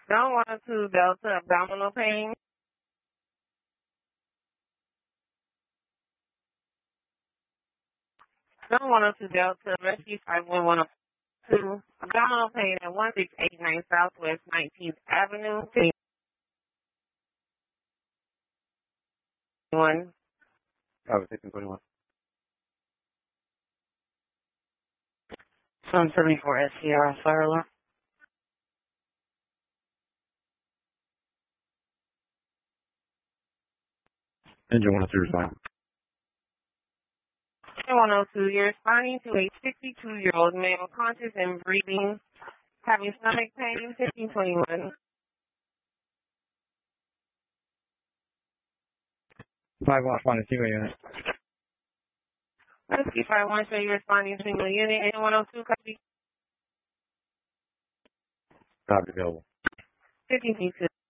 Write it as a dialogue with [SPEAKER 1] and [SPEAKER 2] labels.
[SPEAKER 1] Zone 102 Delta abdominal pain. Zone 102 Delta Rescue 51102 abdominal pain at 1689 Southwest 19th Avenue. One.
[SPEAKER 2] 1621.
[SPEAKER 3] Sun 74 SCR fire alarm.
[SPEAKER 2] Engine 102 responding.
[SPEAKER 1] 102, you're responding to a 62-year-old male conscious and breathing, having stomach pain, 1521.
[SPEAKER 2] 5 off on a single unit.
[SPEAKER 1] Rescue 511, so you're responding to single unit, and 102, copy.
[SPEAKER 2] Copy available.
[SPEAKER 1] 1522.